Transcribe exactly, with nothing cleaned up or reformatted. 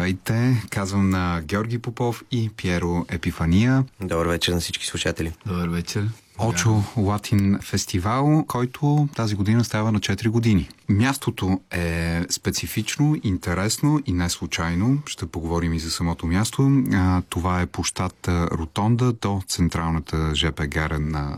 Здравейте, казвам на Георги Попов и Пиеро Епифания. Добър вечер на всички слушатели. Добър вечер. Очо Латин фестивал, който тази година става на четири години. Мястото е специфично, интересно и не случайно. Ще поговорим и за самото място. Това е площад Ротонда до централната ЖП гара на